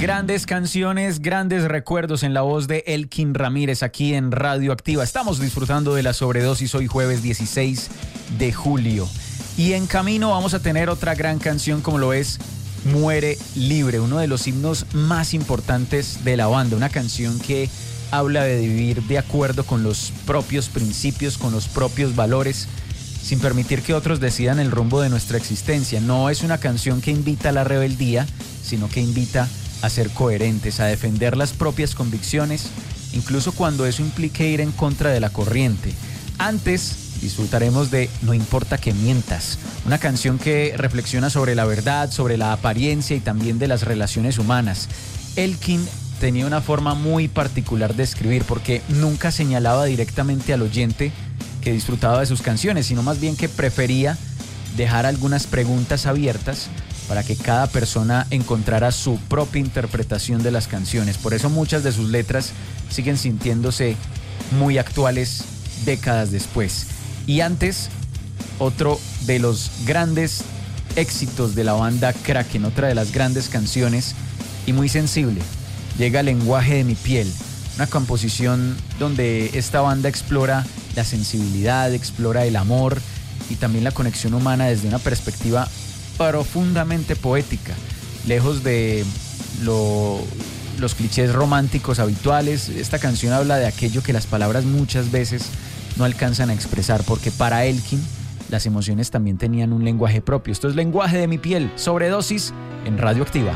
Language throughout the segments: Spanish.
Grandes canciones, grandes recuerdos en la voz de Elkin Ramírez aquí en Radio Activa. Estamos disfrutando de la sobredosis hoy jueves 16 de julio. Y en camino vamos a tener otra gran canción como lo es Muere Libre, uno de los himnos más importantes de la banda. Una canción que habla de vivir de acuerdo con los propios principios, con los propios valores, sin permitir que otros decidan el rumbo de nuestra existencia. No es una canción que invita a la rebeldía, sino que invita a ser coherentes, a defender las propias convicciones, incluso cuando eso implique ir en contra de la corriente. Antes disfrutaremos de No importa que mientas, una canción que reflexiona sobre la verdad, sobre la apariencia y también de las relaciones humanas. Elkin tenía una forma muy particular de escribir porque nunca señalaba directamente al oyente que disfrutaba de sus canciones, sino más bien que prefería dejar algunas preguntas abiertas para que cada persona encontrara su propia interpretación de las canciones. Por eso muchas de sus letras siguen sintiéndose muy actuales décadas después. Y antes, otro de los grandes éxitos de la banda Kraken, otra de las grandes canciones y muy sensible, llega Lenguaje de mi piel, una composición donde esta banda explora la sensibilidad, explora el amor y también la conexión humana desde una perspectiva profundamente poética, lejos de los clichés románticos habituales. Esta canción habla de aquello que las palabras muchas veces no alcanzan a expresar, porque para Elkin las emociones también tenían un lenguaje propio. Esto es Lenguaje de mi piel, Sobredosis en Radio Activa.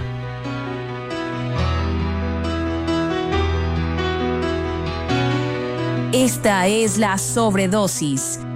Esta es la Sobredosis